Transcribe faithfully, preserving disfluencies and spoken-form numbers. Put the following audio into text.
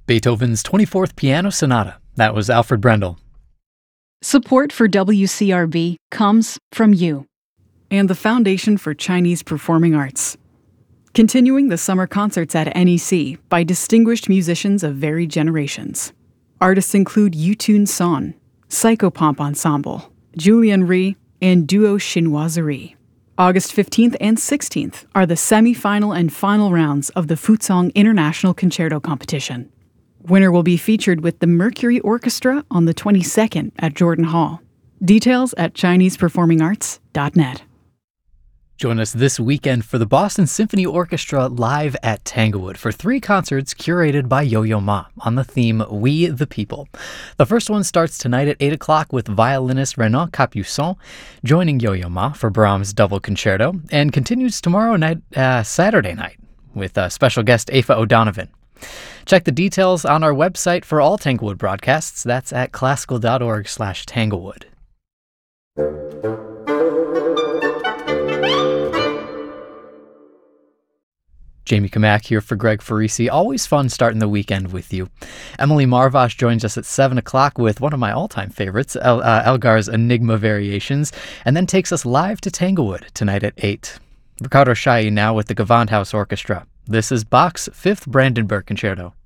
Beethoven's twenty-fourth Piano Sonata. That was Alfred Brendel. Support for W C R B comes from you and the Foundation for Chinese Performing Arts. Continuing the summer concerts at N E C by distinguished musicians of varied generations. Artists include Yutun Son, Psychopomp Ensemble, Julian Ri, and Duo Chinoiserie. August fifteenth and sixteenth are the semi-final and final rounds of the Fuzhong International Concerto Competition. Winner will be featured with the Mercury Orchestra on the twenty-second at Jordan Hall. Details at chinese performing arts dot net. Join us this weekend for the Boston Symphony Orchestra live at Tanglewood for three concerts curated by Yo-Yo Ma on the theme We the People. The first one starts tonight at eight o'clock with violinist Renan Capuçon joining Yo-Yo Ma for Brahms' Double Concerto, and continues tomorrow night, uh, Saturday night, with uh, special guest Aoife O'Donovan. Check the details on our website for all Tanglewood broadcasts. That's at classical.org slash Tanglewood. Jamie Kamak here for Greg Farisi. Always fun starting the weekend with you. Emily Marvash joins us at seven o'clock with one of my all-time favorites, El- uh, Elgar's Enigma Variations, and then takes us live to Tanglewood tonight at eight. Ricardo Chailly now with the Gewandhaus Orchestra. This is Bach's Fifth Brandenburg Concerto.